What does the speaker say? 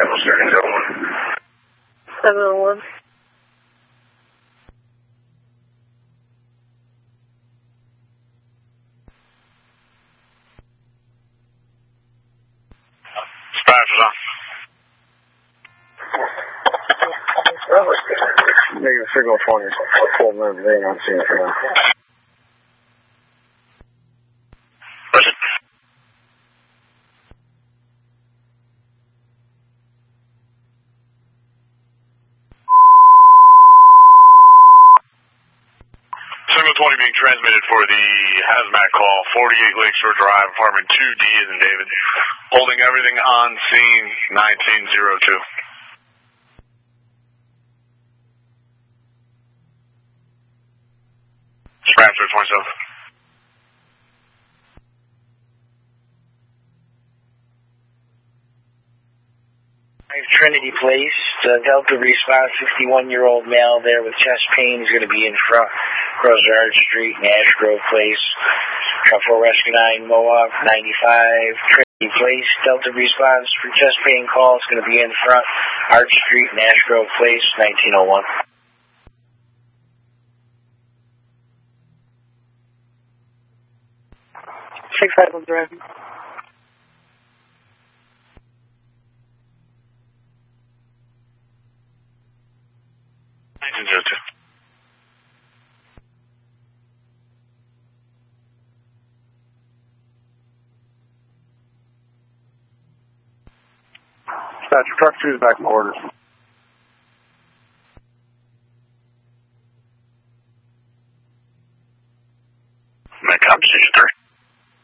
Minneapolis 701. Negative signal 20. 12 minutes. They ain't on scene for now. Signal 20 being transmitted for the hazmat call, 48 Lakeshore Drive, apartment 2D as in David. Holding everything on scene, 1902. Raptor 27. Trinity Place, Delta response, 51-year-old male there with chest pain. He's going to be in front, across Arch Street, Nash Grove Place. 4 Rescue 9, Mohawk, 95, Trinity Place. Delta response for chest pain call. It's going to be in front, Arch Street, Nash Grove Place, 1901. 651 direct. 1902. Dispatch, truck 2 is back in orders.